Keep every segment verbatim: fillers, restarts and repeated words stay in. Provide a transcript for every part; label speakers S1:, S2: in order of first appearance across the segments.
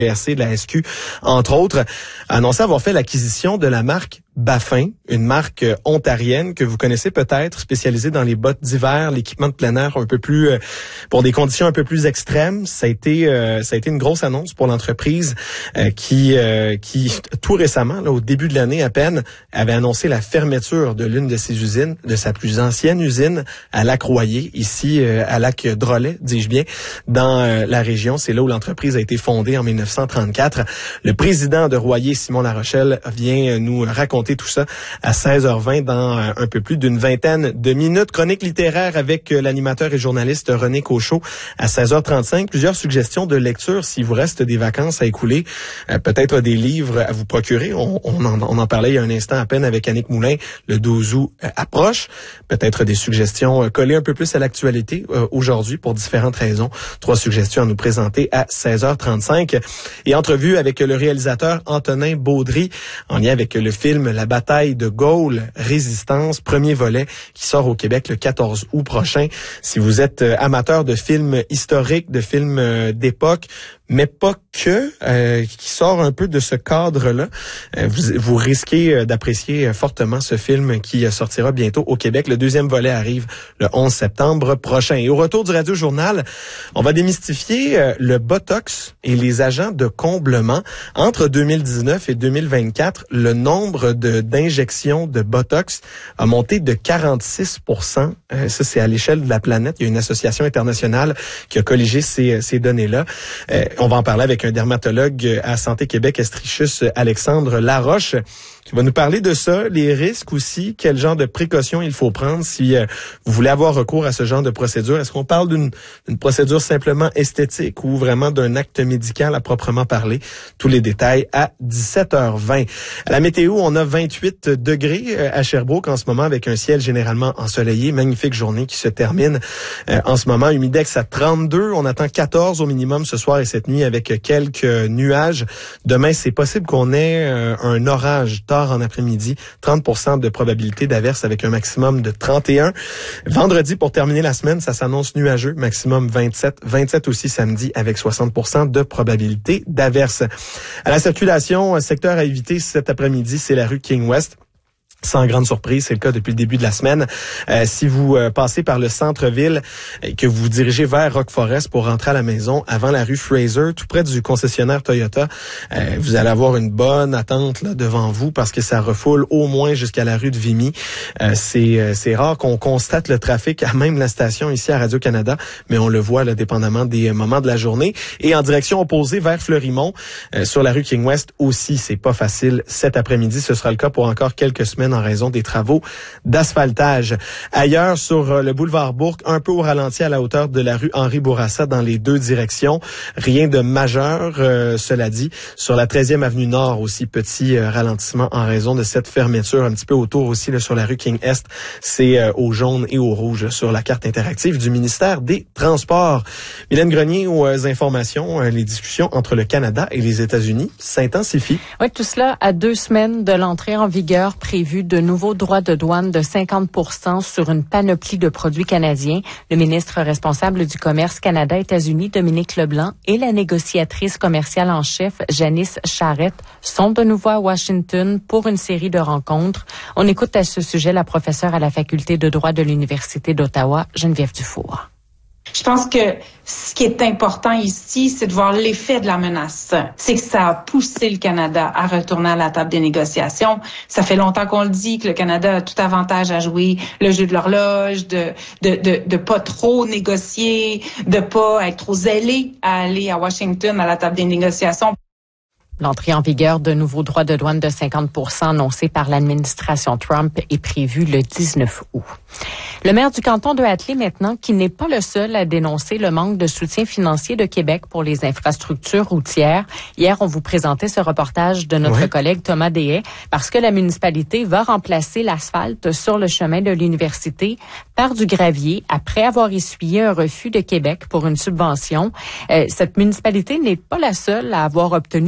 S1: G R C, de la S Q, entre autres, a annoncé avoir fait l'acquisition de la marque Baffin, une marque euh, ontarienne que vous connaissez peut-être, spécialisée dans les bottes d'hiver, l'équipement de plein air un peu plus, euh, pour des conditions un peu plus extrêmes. Ça a été, euh, ça a été une grosse annonce pour l'entreprise euh, qui, euh, qui tout récemment, là, au début de l'année à peine, avait annoncé la fermeture de l'une de ses usines, de sa plus ancienne usine à Lac-Royer, ici euh, à Lac-Drolet, dis-je bien, dans euh, la région. C'est là où l'entreprise a été fondée en dix-neuf cent trente-quatre. Le président de Royer, Simon Larochelle, vient nous raconter tout ça à seize heures vingt dans un peu plus d'une vingtaine de minutes. Chronique littéraire avec l'animateur et journaliste René Cochot à seize heures trente-cinq. Plusieurs suggestions de lecture s'il vous reste des vacances à écouler. Euh, peut-être des livres à vous procurer. On, on, en, on en parlait il y a un instant à peine avec Annick Moulin. Le douze août euh, approche. Peut-être des suggestions euh, collées un peu plus à l'actualité euh, aujourd'hui pour différentes raisons. Trois suggestions à nous présenter à seize heures trente-cinq. Et entrevue avec le réalisateur Antonin Baudry en lien avec le film La bataille de Gaulle, Résistance, premier volet qui sort au Québec le quatorze août prochain. Si vous êtes euh, amateur de films historiques, de films euh, d'époque, mais pas que, euh, qui sort un peu de ce cadre-là, euh, vous, vous risquez euh, d'apprécier euh, fortement ce film qui euh, sortira bientôt au Québec. Le deuxième volet arrive le onze septembre prochain. Et au retour du Radio Journal, on va démystifier euh, le Botox et les agents de comblement. Entre deux mille dix-neuf et deux mille vingt-quatre, le nombre de d'injections de Botox a monté de quarante-six pour cent. Euh, ça, c'est à l'échelle de la planète. Il y a une association internationale qui a colligé ces, ces données-là. Euh, On va en parler avec un dermatologue à Santé Québec, Estrichus, Alexandre Laroche, qui va nous parler de ça, les risques aussi, quel genre de précautions il faut prendre si euh, vous voulez avoir recours à ce genre de procédure. Est-ce qu'on parle d'une, d'une procédure simplement esthétique ou vraiment d'un acte médical à proprement parler? Tous les détails à dix-sept heures vingt. À la météo, on a vingt-huit degrés à Sherbrooke en ce moment avec un ciel généralement ensoleillé. Magnifique journée qui se termine euh, en ce moment. Humidex à trente-deux. On attend quatorze au minimum ce soir et cette nuit avec quelques nuages. Demain, c'est possible qu'on ait euh, un orage tard en après-midi. trente pour cent de probabilité d'averse avec un maximum de trente et un. Vendredi, pour terminer la semaine, ça s'annonce nuageux. Maximum vingt-sept. vingt-sept aussi samedi avec soixante pour cent de probabilité d'averse. À la circulation, secteur à éviter cet après-midi, c'est la rue King West. Sans grande surprise, c'est le cas depuis le début de la semaine. Euh, si vous euh, passez par le centre-ville et que vous vous dirigez vers Rock Forest pour rentrer à la maison avant la rue Fraser, tout près du concessionnaire Toyota, euh, vous allez avoir une bonne attente là devant vous parce que ça refoule au moins jusqu'à la rue de Vimy. Euh, c'est euh, c'est rare qu'on constate le trafic à même la station ici à Radio-Canada, mais on le voit là dépendamment des moments de la journée. Et en direction opposée vers Fleurimont, euh, sur la rue King West aussi, c'est pas facile cet après-midi. Ce sera le cas pour encore quelques semaines en raison des travaux d'asphaltage. Ailleurs, sur le boulevard Bourque, un peu au ralenti à la hauteur de la rue Henri Bourassa dans les deux directions. Rien de majeur, euh, cela dit. Sur la treizième avenue Nord aussi, petit euh, ralentissement en raison de cette fermeture. Un petit peu autour aussi là, sur la rue King-Est, c'est euh, au jaune et au rouge sur la carte interactive du ministère des Transports. Mylène Grenier aux euh, informations. Euh, les discussions entre le Canada et les États-Unis s'intensifient.
S2: Oui, tout cela à deux semaines de l'entrée en vigueur prévue de nouveaux droits de douane de cinquante pour cent sur une panoplie de produits canadiens. Le ministre responsable du commerce Canada-États-Unis, Dominique Leblanc, et la négociatrice commerciale en chef, Janice Charette, sont de nouveau à Washington pour une série de rencontres. On écoute à ce sujet la professeure à la faculté de droit de l'Université d'Ottawa, Geneviève Dufour.
S3: Je pense que ce qui est important ici, c'est de voir l'effet de la menace. C'est que ça a poussé le Canada à retourner à la table des négociations. Ça fait longtemps qu'on le dit, que le Canada a tout avantage à jouer le jeu de l'horloge, de de de, de pas trop négocier, de pas être trop zélé à aller à Washington à la table des négociations.
S2: L'entrée en vigueur de nouveaux droits de douane de cinquante pour cent annoncés par l'administration Trump est prévue le dix-neuf août. Le maire du canton de Hatley maintenant, qui n'est pas le seul à dénoncer le manque de soutien financier de Québec pour les infrastructures routières. Hier, on vous présentait ce reportage de notre ouais. collègue Thomas Deshaies parce que la municipalité va remplacer l'asphalte sur le chemin de l'université par du gravier après avoir essuyé un refus de Québec pour une subvention. Euh, cette municipalité n'est pas la seule à avoir obtenu un non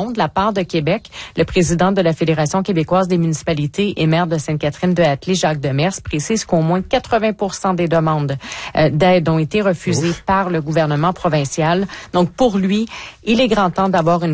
S2: non de la part de Québec. Le président de la Fédération québécoise des municipalités et maire de Sainte-Catherine-de-Hatley, Jacques Demers, précise qu'au moins quatre-vingts pour cent des demandes euh, d'aide ont été refusées Ouf. par le gouvernement provincial. Donc, pour lui, il est grand temps d'avoir une